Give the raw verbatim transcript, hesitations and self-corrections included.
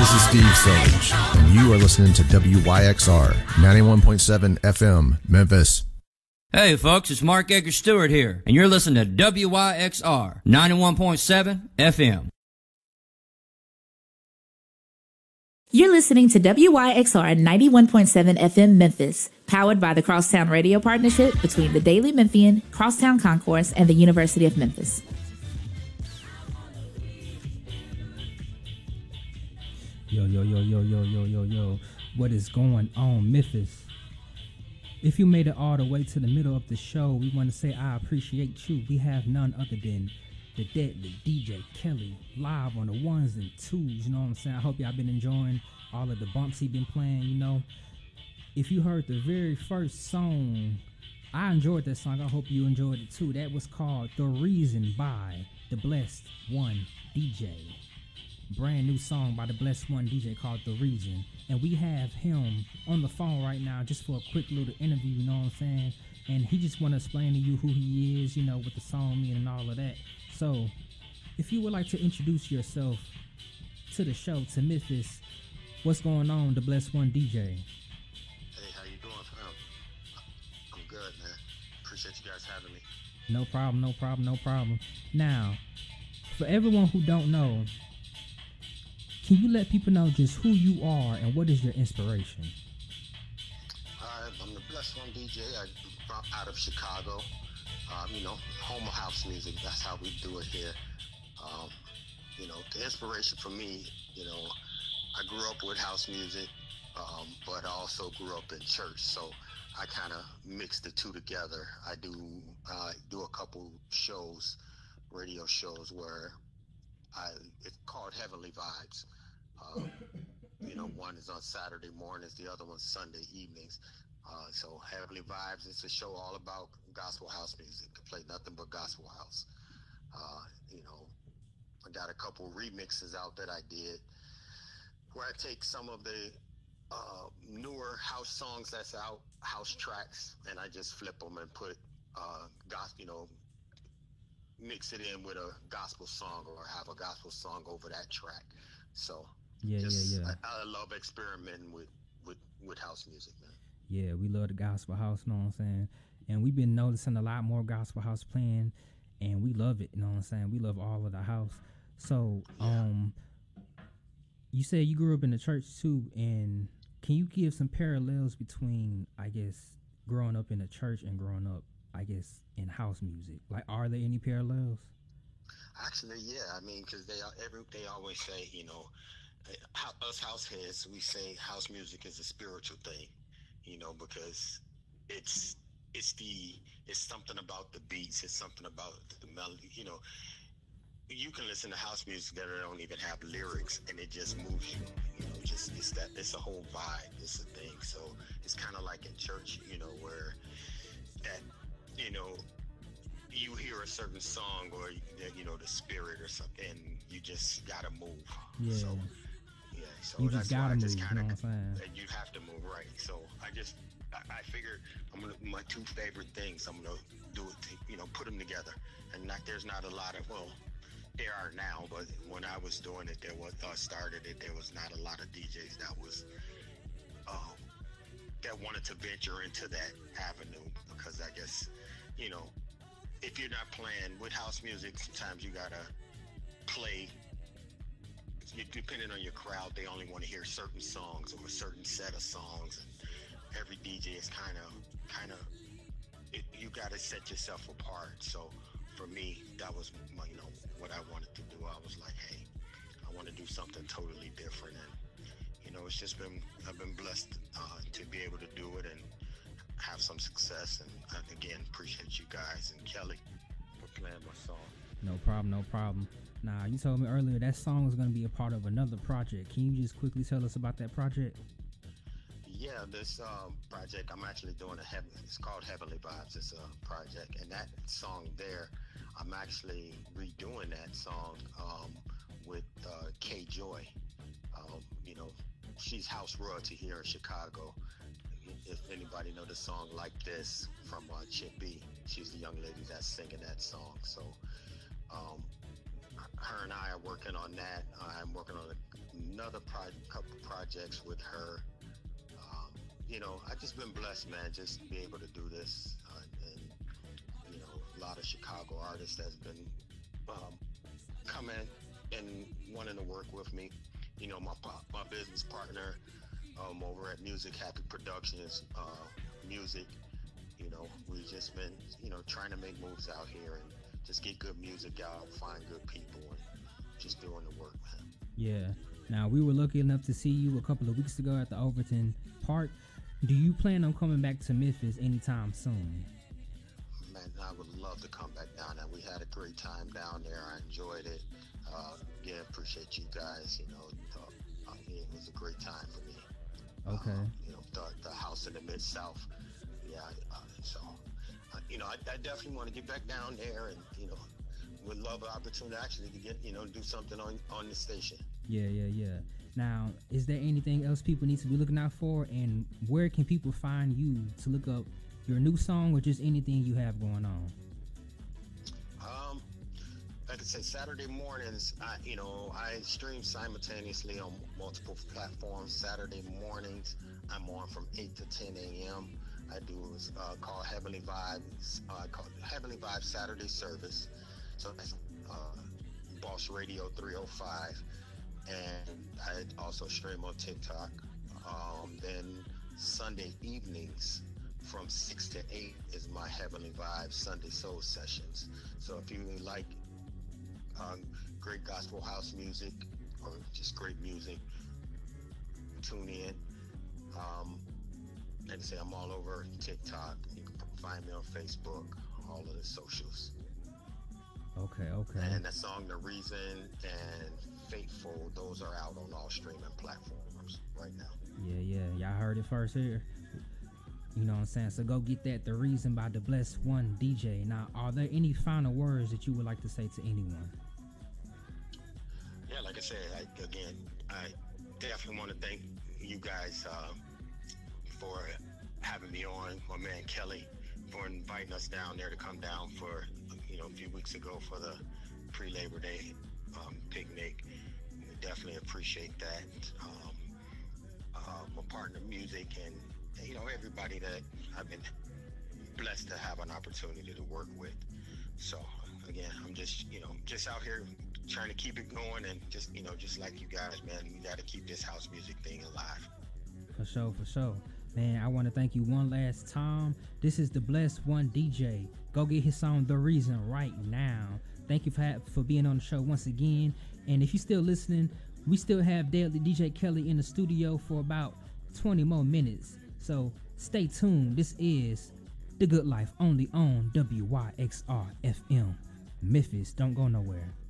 This is Steve Selledge, and you are listening to W Y X R ninety-one point seven F M, Memphis. Hey folks, it's Mark Edgar Stewart here, and you're listening to W Y X R ninety-one point seven F M. You're listening to W Y X R ninety-one point seven F M Memphis, powered by the Crosstown Radio Partnership between the Daily Memphian, Crosstown Concourse, and the University of Memphis. Yo, yo, yo, yo, yo, yo, yo, yo. What is going on, Memphis? If you made it all the way to the middle of the show, we want to say I appreciate you. We have none other than the deadly D J Kelly, live on the ones and twos. You know what I'm saying? I hope y'all been enjoying all of the bumps he been playing, you know. If you heard the very first song, I enjoyed that song. I hope you enjoyed it too. That was called The Reason by The Blessed One D J. Brand new song by The Blessed One D J called The Reason. And we have him on the phone right now just for a quick little interview, you know what I'm saying? And he just want to explain to you who he is, you know, what the song mean and all of that. So, if you would like to introduce yourself to the show, to Memphis, what's going on, The Blessed One D J? Hey, how you doing, fam? I'm good, man. Appreciate you guys having me. No problem, no problem, no problem. Now, for everyone who don't know, can you let people know just who you are and what is your inspiration? Uh, I'm the Blessed One D J. I'm from out of Chicago. Um, you know, home of house music. That's how we do it here. Um, you know, the inspiration for me, you know, I grew up with house music, um, but I also grew up in church. So I kind of mix the two together. I do uh, do a couple shows, radio shows, where I it's called Heavenly Vibes. Uh, you know, one is on Saturday mornings, the other one's Sunday evenings. Uh, so Heavenly Vibes, it's a show all about gospel house music. To play nothing but gospel house. Uh, you know, I got a couple remixes out that I did where I take some of the uh, newer house songs that's out, house tracks, and I just flip them and put uh, gospel, you know, mix it in with a gospel song or have a gospel song over that track. So yeah, just, yeah, yeah. I, I love experimenting with, with, with house music, man. Yeah, we love the gospel house, you know what I'm saying? And we've been noticing a lot more gospel house playing, and we love it, you know what I'm saying? We love all of the house. So, yeah. um, you said you grew up in the church too, and can you give some parallels between, I guess, growing up in the church and growing up, I guess, in house music? Like, are there any parallels? Actually, yeah. I mean, because they are every they always say, you know, us house heads, we say house music is a spiritual thing, you know, because it's it's the it's something about the beats, it's something about the melody, you know. You can listen to house music that don't even have lyrics, and it just moves you. You know, just it's that it's a whole vibe. It's a thing. So it's kind of like in church, you know, where that you know you hear a certain song or you know the spirit or something, and you just gotta move. Yeah. So yeah. So you that's just gotta why I move. just kind You know of what I'm saying? you have to move, right? So I just I, I figured I'm gonna my two favorite things. I'm gonna do it. To, you know, put them together, and not there's not a lot of well. There are now, but when I was doing it, there was uh, started it. There was not a lot of D Js that was um, that wanted to venture into that avenue because I guess you know if you're not playing with house music, sometimes you gotta play. Depending on your crowd, they only want to hear certain songs or a certain set of songs. And every D J is kind of kind of you gotta set yourself apart. So. For me, that was my, you know what I wanted to do. I was like, hey, I want to do something totally different, and you know, it's just been I've been blessed uh, to be able to do it and have some success. And I, again, appreciate you guys and Kelly for playing my song. No problem, no problem. Nah, you told me earlier that song was going to be a part of another project. Can you just quickly tell us about that project? Yeah, this um, project I'm actually doing a heaven. It's called Heavenly Vibes. It's a project, and that song there, I'm actually redoing that song um, with uh, Kay Joy. Um, you know, she's house royalty here in Chicago. If anybody know the song Like This from uh, Chip B, she's the young lady that's singing that song. So um, her and I are working on that. I'm working on a, another pro- couple projects with her. Um, you know, I've just been blessed, man, just to be able to do this. Uh, and, you know, a lot of Chicago artists that's been um, coming and wanting to work with me. You know, my my business partner um, over at Music Happy Productions, uh, music, you know, we've just been, you know, trying to make moves out here and just get good music out, find good people, and just doing the work, man. Yeah. Now, we were lucky enough to see you a couple of weeks ago at the Overton Park. Do you plan on coming back to Memphis anytime soon? Man, I would love to come back down there. We had a great time down there. I enjoyed it. Uh, yeah, appreciate you guys. You know, uh, it was a great time for me. Okay. Uh, you know, the, the house in the Mid-South. Yeah, uh, so, uh, you know, I, I definitely want to get back down there and, you know, would love an opportunity actually to get, you know, do something on, on the station. Yeah, yeah, yeah. Now, is there anything else people need to be looking out for? And where can people find you to look up your new song or just anything you have going on? Um, like I said, Saturday mornings, I, you know, I stream simultaneously on multiple platforms. Saturday mornings, I'm on from eight to ten a.m. I do what's uh, called Heavenly Vibes, uh, called Heavenly Vibes Saturday Service. So that's uh, Boss Radio three oh five. And I also stream on TikTok. Um, then Sunday evenings from six to eight is my Heavenly Vibes Sunday Soul Sessions. So if you like um, great gospel house music or just great music, tune in. Um, like I say, I'm all over TikTok. You can find me on Facebook, all of the socials. Okay, okay. And the song The Reason and Faithful, those are out on all streaming platforms right now. Yeah, yeah. Y'all heard it first here. You know what I'm saying? So go get that The Reason by the Blessed One D J. Now, are there any final words that you would like to say to anyone? Yeah, like I said, I, again, I definitely want to thank you guys uh, for having me on. My man Kelly for inviting us down there to come down for, you know, a few weeks ago for the pre-Labor Day um, picnic. We definitely appreciate that. Um, uh, my partner Music and, you know, everybody that I've been blessed to have an opportunity to work with. So again, I'm just, you know, just out here trying to keep it going and just, you know, just like you guys, man, we got to keep this house music thing alive. For sure, for sure. Man, I want to thank you one last time. This is the Blessed One D J. Go get his song The Reason right now. Thank you for, for being on the show once again. And if you're still listening, we still have Daily D J Kelly in the studio for about twenty more minutes. So stay tuned. This is The Good Life only on W Y X R F M. Memphis, don't go nowhere.